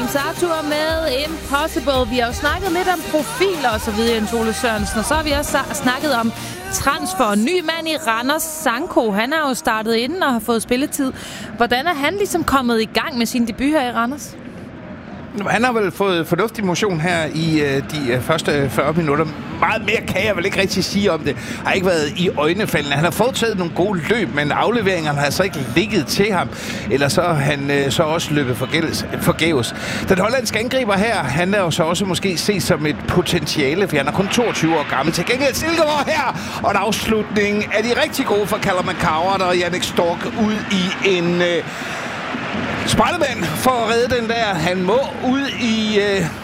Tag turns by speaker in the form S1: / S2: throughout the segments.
S1: James Arthur med Impossible. Vi har jo snakket lidt om profiler og så videre, Jens Ole Sørensen. Og så har vi også snakket om transfer. Ny mand i Randers, Sanko. Han har jo startet inden og har fået spilletid. Hvordan er han ligesom kommet i gang med sin debut her i Randers?
S2: Han har vel fået fornuftig motion her i de første 40 minutter. Meget mere kan jeg vel ikke rigtig sige om det. Har ikke været i øjnefaldene. Han har foretaget nogle gode løb, men afleveringerne har altså ikke ligget til ham. Eller så har han så også løbet forgæves. Den hollandske angriber her, han er jo så også måske set som et potentiale, for han er kun 22 år gammel. Til gengæld Silkeborg her, og en afslutning er de rigtig gode for Callum McCoward og Jannik Stork ud i en... Spejlemand for at redde den der. Han må ud i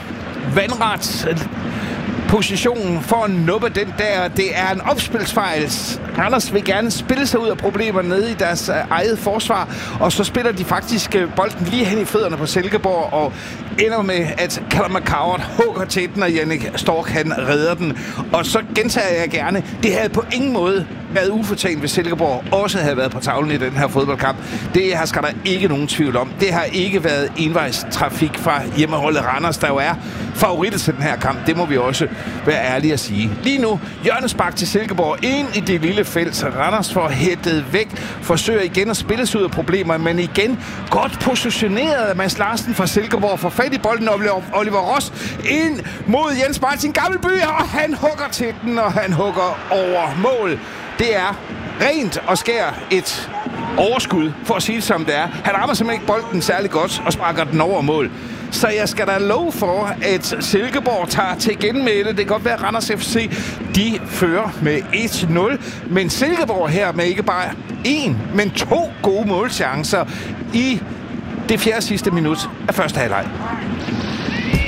S2: vandret positionen for at nuppe den der. Det er en opspilsfejl. Randers vil gerne spille sig ud af problemer nede i deres eget forsvar, og så spiller de faktisk bolden lige hen i fødderne på Silkeborg, og ender med, at Callum McCoward hugger til den, og Jannik Stork, han redder den. Og så gentager jeg gerne, det havde på ingen måde været ufortjent, hvis Silkeborg også havde været på tavlen i den her fodboldkamp. Det her skal der ikke nogen tvivl om. Det har ikke været envejstrafik fra hjemmeholdet Randers, der jo er favoritter til den her kamp. Det må vi også være ærlige at sige. Lige nu, hjørnespark til Silkeborg ind i det lille felt. Randers får hættet væk, forsøger igen at spille sig ud af problemer, men igen godt positioneret af Mads Larsen fra Silkeborg, får fat i bolden, og Oliver Ross ind mod Jens Martin Gammelby, og han hugger til den, og han hugger over mål. Det er rent og skær et overskud, for at sige det som det er. Han rammer simpelthen ikke bolden særlig godt og sparker den over mål. Så jeg skal da love for, at Silkeborg tager til genmæle. Det kan godt være, at Randers FC, de fører med 1-0. Men Silkeborg her med ikke bare 1, men 2 gode målchancer i det 4. sidste minut af første halvleg.